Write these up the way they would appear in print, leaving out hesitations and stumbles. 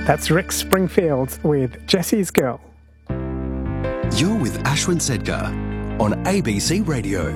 That's Rick Springfield with Jesse's Girl. You're with Ashwin Sedgar on ABC Radio.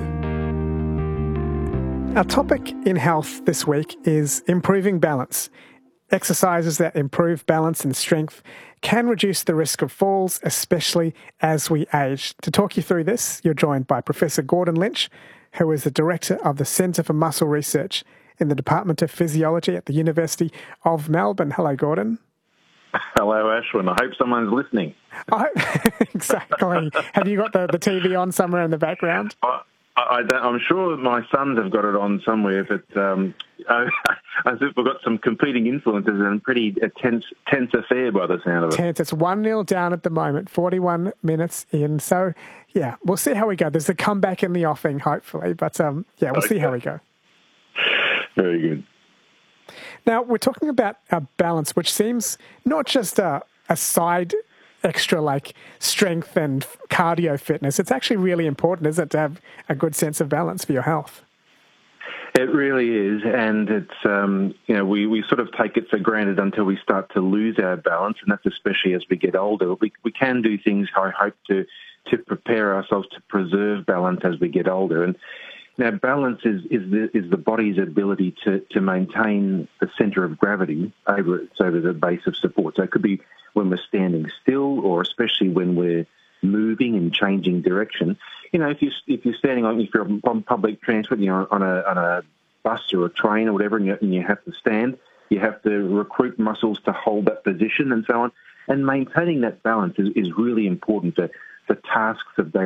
Our topic in health this week is improving balance. Exercises that improve balance and strength can reduce the risk of falls, especially as we age. To talk you through this, you're joined by Professor Gordon Lynch, who is the Director of the Centre for Muscle Research in the Department of Physiology at the University of Melbourne. Hello, Gordon. Hello, Ashwin. I hope someone's listening. Exactly. Have you got the TV on somewhere in the background? I'm sure my sons have got it on somewhere, but I think we've got some competing influences and pretty tense affair by the sound of it. Tense. It's 1-0 down at the moment, 41 minutes in. So, yeah, we'll see how we go. There's a comeback in the offing, hopefully. But, we'll see how we go. Very good. Now, we're talking about balance, which seems not just a side extra like strength and cardio fitness. It's actually really important, isn't it, to have a good sense of balance for your health? It really is, and it's we sort of take it for granted until we start to lose our balance, and that's especially as we get older. We can do things, I hope, to prepare ourselves to preserve balance as we get older. And now, balance is the body's ability to maintain the centre of gravity over the base of support. So it could be when we're standing still, or especially when we're moving and changing direction. You know, if you're standing if you're on public transport, on a bus or a train or whatever, and you have to stand, you have to recruit muscles to hold that position and so on. And maintaining that balance is really important for tasks of daily